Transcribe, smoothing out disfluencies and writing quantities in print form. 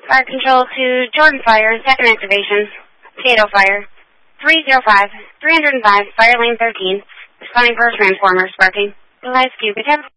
Fire control to Jordan Fire, second activation. Potato Fire. 305, 305, Fire Lane 13. Responding for a transformer, sparking. Live Cubic.